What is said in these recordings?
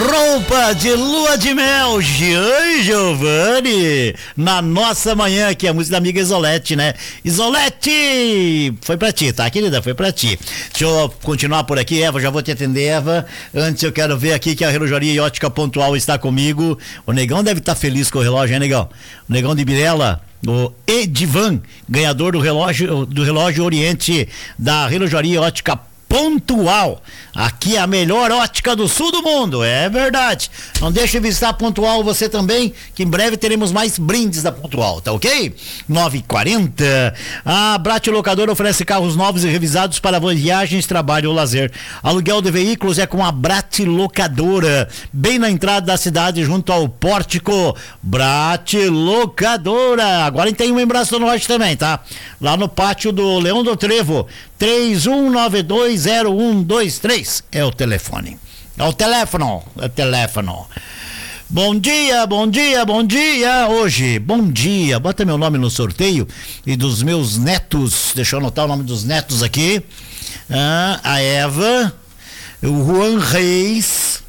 Roupa de lua de mel, Jean Giovanni, na nossa manhã, que é a música da amiga Isolete, né? Isolete! Foi pra ti, tá, querida? Foi pra ti. Deixa eu continuar por aqui, Eva, já vou te atender, Eva. Antes eu quero ver aqui que a Relojoaria e Ótica Pontual está comigo. O Negão deve estar feliz com o relógio, hein, Negão? O Negão de Birela, o Edivan, ganhador do relógio Oriente da Relojoaria e Ótica Pontual. Aqui é a melhor ótica do sul do mundo, é verdade. Não deixe de visitar a Pontual você também, que em breve teremos mais brindes da Pontual, tá ok? 9h40. A Brat Locadora oferece carros novos e revisados para viagens, trabalho ou lazer. Aluguel de veículos é com a Brat Locadora, bem na entrada da cidade, junto ao pórtico. Brat Locadora. Agora tem um em Braço Norte também, tá? Lá no pátio do Leão do Trevo. 31920123 é o telefone. É o teléfono. Bom dia, bom dia, bom dia. Hoje, bom dia. Bota meu nome no sorteio e dos meus netos. Deixa eu anotar o nome dos netos aqui. A Eva, o Juan Reis,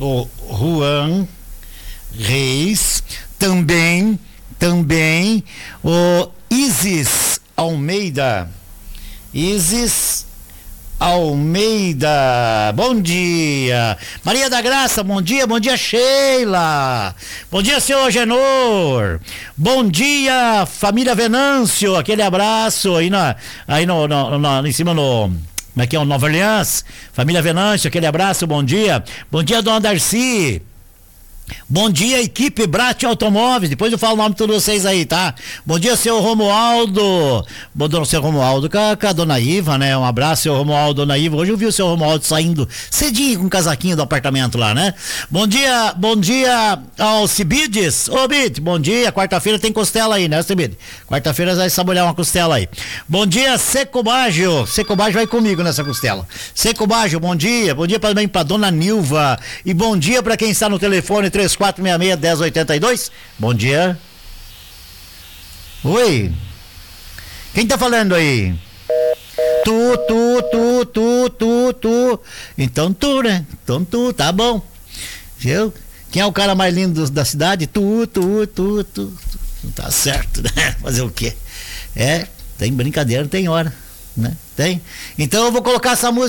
também o Isis Almeida, bom dia. Maria da Graça, bom dia Sheila, bom dia seu Agenor, bom dia família Venâncio, aquele abraço aí em cima no, como é que é, o Nova Orleans, família Venâncio, aquele abraço, bom dia dona Darcy. Bom dia, equipe Brat Automóveis. Depois eu falo o nome de todos vocês aí, tá? Bom dia, seu Romualdo. Bom dia, seu Romualdo, com a dona Iva, né? Um abraço, seu Romualdo, dona Iva. Hoje eu vi o seu Romualdo saindo cedinho com o casaquinho do apartamento lá, né? Bom dia ao Cibides. Ô, Bid, bom dia. Quarta-feira tem costela aí, né, Cibide? Quarta-feira vai saborear uma costela aí. Bom dia, Seco Baggio. Seco Baggio vai comigo nessa costela. Seco Baggio, bom dia. Bom dia também pra dona Nilva. E bom dia pra quem está no telefone 3466-1082. Bom dia. Oi. Quem tá falando aí? Tu. Então tu, né? Então tu, tá bom. Quem é o cara mais lindo da cidade? Tu. Tá certo, né? Fazer o quê? Tem brincadeira, tem hora, né? Tem. Então eu vou colocar essa música